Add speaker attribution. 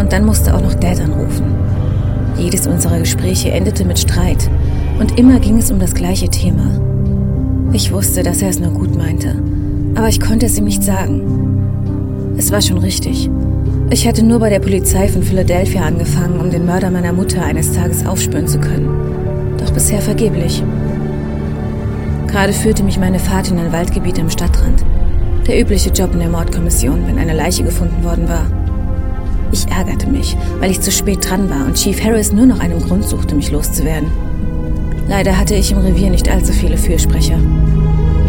Speaker 1: Und dann musste auch noch Dad anrufen. Jedes unserer Gespräche endete mit Streit. Und immer ging es um das gleiche Thema. Ich wusste, dass er es nur gut meinte. Aber ich konnte es ihm nicht sagen. Es war schon richtig. Ich hatte nur bei der Polizei von Philadelphia angefangen, um den Mörder meiner Mutter eines Tages aufspüren zu können. Doch bisher vergeblich. Gerade führte mich meine Fahrt in ein Waldgebiet am Stadtrand. Der übliche Job in der Mordkommission, wenn eine Leiche gefunden worden war. Ich ärgerte mich, weil ich zu spät dran war und Chief Harris nur nach einem Grund suchte, mich loszuwerden. Leider hatte ich im Revier nicht allzu viele Fürsprecher.